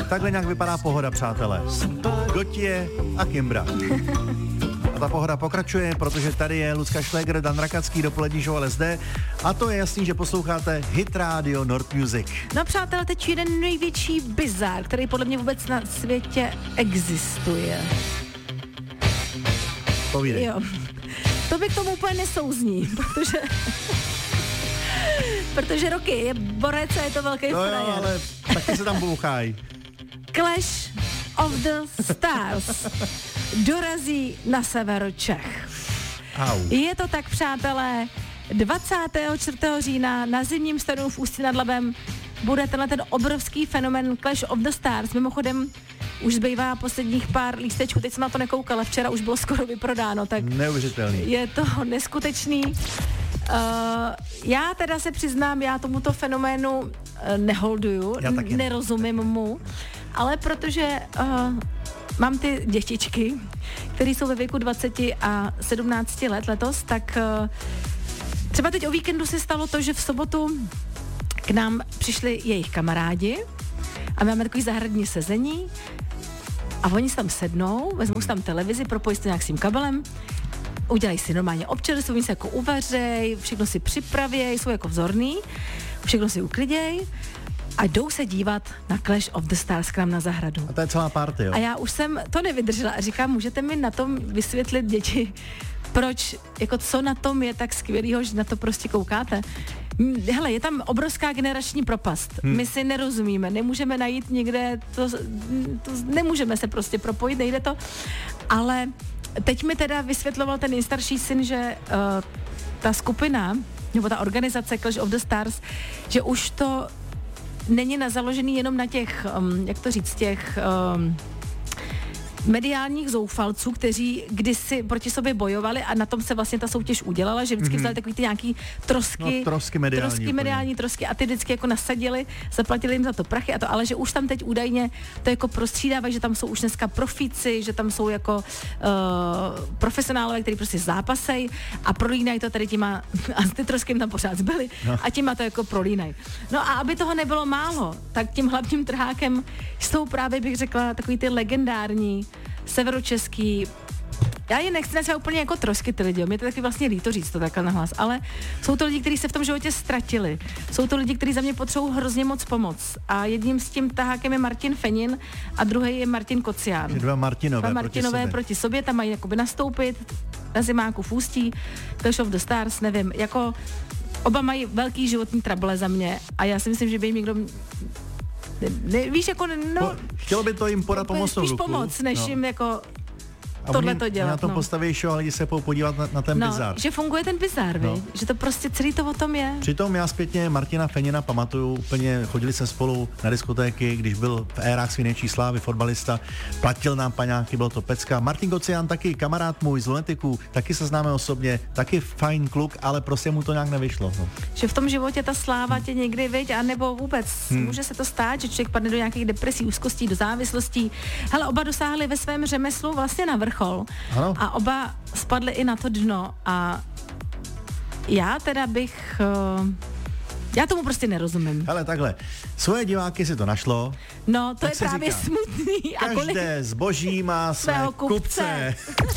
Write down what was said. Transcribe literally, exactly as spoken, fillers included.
Takhle nějak vypadá pohoda, přátelé. Gotye a Kimbra. A ta pohoda pokračuje, protože tady je Lucka Šléger, Dan Rakacký, dopolední show L S D. A to je jasný, že posloucháte Hit Radio Nord Music. No přátelé, teď jeden největší bizár, který podle mě vůbec na světě existuje. Povídej. Jo. To by k tomu úplně nesouzní, protože... protože Roky je borec a je to velký no frajer. Jo, ale taky se tam bouchají. Clash of the Stars dorazí na sever Čech. Au. Je to tak, přátelé, dvacátého čtvrtého října na zimním stadionu v Ústí nad Labem bude tenhle ten obrovský fenomen Clash of the Stars. Mimochodem, už zbývá posledních pár lístečků, teď jsem na to nekoukala, včera už bylo skoro vyprodáno, tak neuvěřitelný. Je to neskutečný. Uh, já teda se přiznám, já tomuto fenoménu uh, neholduju, n- nerozumím mu, ale protože uh, mám ty dětičky, které jsou ve věku dvacet a sedmnáct let letos, tak uh, třeba teď o víkendu se stalo to, že v sobotu k nám přišli jejich kamarádi a máme takový zahradní sezení a oni se tam sednou, vezmou si tam televizi, propojí se to nějak s tím kabelem, udělají si normálně občerství, se jako uvařej, všechno si připravěj, jsou jako vzorný, všechno si ukliděj a jdou se dívat na Clash of the Stars k nám na zahradu. A to je celá party, jo? A já už jsem to nevydržela a říkám, můžete mi na tom vysvětlit, děti, proč, jako co na tom je tak skvělýho, že na to prostě koukáte. Hele, je tam obrovská generační propast. Hmm. My si nerozumíme, nemůžeme najít někde, to, to, nemůžeme se prostě propojit, nejde to. Ale teď mi teda vysvětloval ten nejstarší syn, že uh, ta skupina, nebo ta organizace Clash of the Stars, že už to není na založený jenom na těch, um, jak to říct, těch... Um, mediálních zoufalců, kteří kdysi proti sobě bojovali a na tom se vlastně ta soutěž udělala, že vždycky mm-hmm. vzali takový ty nějaký trosky, no, trosky mediální, trosky, mediální trosky a ty vždycky jako nasadili, zaplatili jim za to prachy a to, ale že už tam teď údajně to jako prostřídávají, že tam jsou už dneska profíci, že tam jsou jako uh, profesionálové, kteří prostě zápasejí a prolínají to tady těma, a ty trosky jim tam pořád zbyly no. a těma to jako prolínají. No a aby toho nebylo málo, tak tím hlavním trhákem jsou právě, bych řekla, takový ty legendární severočeský, já je nechci nazvat úplně jako trosky ty lidi, mě to taky vlastně líto říct to takhle nahlas, ale jsou to lidi, kteří se v tom životě ztratili. Jsou to lidi, kteří za mě potřebují hrozně moc pomoc. A jedním z tím tahákem je Martin Fenin a druhý je Martin Kocián. Dva Martinové, dva Martinové proti, proti sobě, tam mají jakoby nastoupit na zimáku v Ústí, Clash of the Stars, nevím, jako oba mají velký životní trable za mě a já si myslím, že by jim někdo Ne, ne, víš, jako, no... Po, chtělo by to jim podat pomocnou ruku. Spíš pomoc, než no. jim jako tohle to dělat. A na tom no. postaví show a lidi se budou podívat na, na ten no, bizár. Že funguje ten bizár, no. Že to prostě celý to o tom je. Přitom já zpětně Martina Fenina pamatuju, úplně chodili se spolu na diskotéky, když byl v érách svinečí slávy, fotbalista, platil nám paňáky, bylo to pecka. Martin Kocián taky kamarád můj z Lunetiku, taky se známe osobně, taky fajn kluk, ale prostě mu to nějak nevyšlo. No. Že v tom životě ta sláva hmm. tě někdy viď, anebo vůbec hmm. může se to stát, že člověk padne do nějakých depresí, úzkostí, do závislostí. Hele, oba dosáhli ve svém řemeslu vlastně na vrchol. Ano. A oba spadli i na to dno a já teda bych... Uh, já tomu prostě nerozumím. Ale takhle, svoje diváky si to našlo. No, to je právě říká, smutný. A každé kolik... zboží má své kupce. kupce.